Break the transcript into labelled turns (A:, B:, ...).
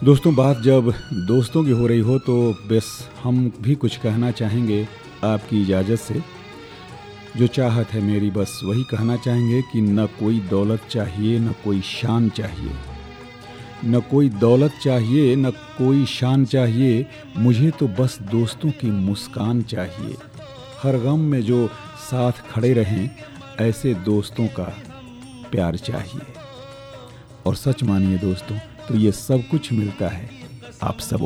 A: दोस्तों, बात जब दोस्तों की हो रही हो तो बस हम भी कुछ कहना चाहेंगे आपकी इजाज़त से। जो चाहत है मेरी बस वही कहना चाहेंगे कि न कोई दौलत चाहिए न कोई शान चाहिए। न कोई दौलत चाहिए न कोई शान चाहिए, मुझे तो बस दोस्तों की मुस्कान चाहिए। हर गम में जो साथ खड़े रहें, ऐसे दोस्तों का प्यार चाहिए। और सच मानिए दोस्तों, तो ये सब कुछ मिलता है आप सब